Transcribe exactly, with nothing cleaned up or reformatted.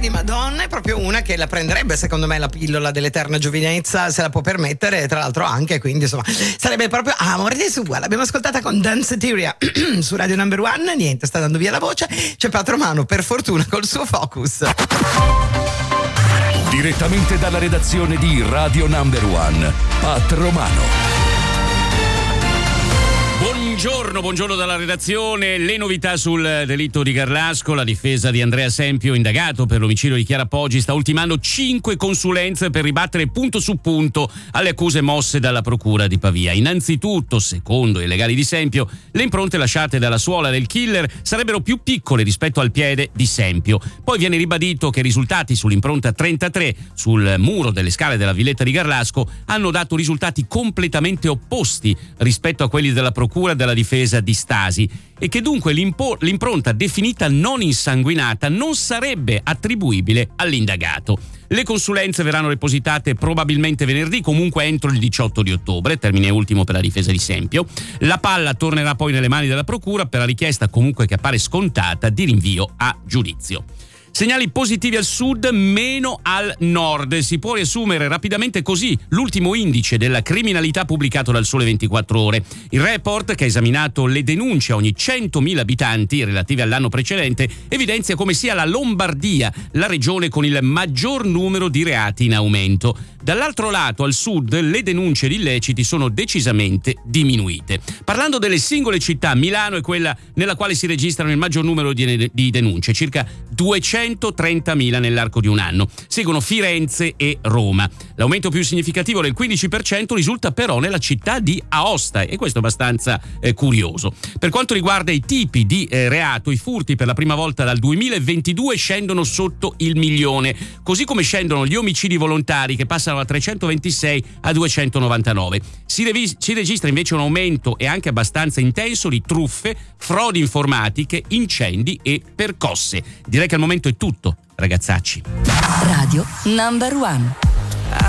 vedi, Madonna è proprio una che la prenderebbe, secondo me, la pillola dell'eterna giovinezza, se la può permettere, tra l'altro anche, quindi insomma sarebbe proprio amore di sua. L'abbiamo ascoltata con Danceteria su Radio Number One. Niente, sta dando via la voce. C'è Pat Romano, per fortuna, col suo Focus. Direttamente dalla redazione di Radio Number One, Pat Romano. Buongiorno, buongiorno dalla redazione. Le novità sul delitto di Garlasco. La difesa di Andrea Sempio, indagato per l'omicidio di Chiara Poggi, sta ultimando cinque consulenze per ribattere punto su punto alle accuse mosse dalla procura di Pavia. Innanzitutto, secondo i legali di Sempio, le impronte lasciate dalla suola del killer sarebbero più piccole rispetto al piede di Sempio. Poi viene ribadito che i risultati sull'impronta trentatré sul muro delle scale della villetta di Garlasco hanno dato risultati completamente opposti rispetto a quelli della procura della difesa di Stasi, e che dunque l'impronta definita non insanguinata non sarebbe attribuibile all'indagato. Le consulenze verranno depositate probabilmente venerdì, comunque entro il diciotto di ottobre, termine ultimo per la difesa di Sempio. La palla tornerà poi nelle mani della procura per la richiesta, comunque che appare scontata, di rinvio a giudizio. Segnali positivi al sud, meno al nord. Si può riassumere rapidamente così l'ultimo indice della criminalità pubblicato dal Sole ventiquattro Ore. Il report, che ha esaminato le denunce a ogni centomila abitanti relative all'anno precedente, evidenzia come sia la Lombardia la regione con il maggior numero di reati in aumento. Dall'altro lato, al sud, le denunce di illeciti sono decisamente diminuite. Parlando delle singole città, Milano è quella nella quale si registrano il maggior numero di, di denunce, circa duecentotrentamila nell'arco di un anno. Seguono Firenze e Roma. L'aumento più significativo del quindici per cento risulta però nella città di Aosta, e questo è abbastanza eh, curioso. Per quanto riguarda i tipi di eh, reato, i furti per la prima volta dal duemilaventidue scendono sotto il milione, così come scendono gli omicidi volontari, che passano da trecentoventisei a duecentonovantanove. Si, revis- si registra invece un aumento, e anche abbastanza intenso, di truffe, frodi informatiche, incendi e percosse. Direi che al momento è tutto, ragazzacci. Radio Number One.